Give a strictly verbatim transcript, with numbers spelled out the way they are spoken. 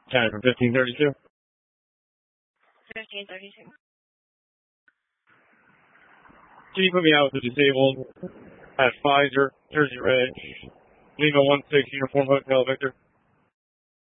Time for fifteen thirty-two. fifteen thirty-two. Can you put me out with the disabled at Pfizer, Jersey Ridge, Lima one six Uniform Hotel, Victor?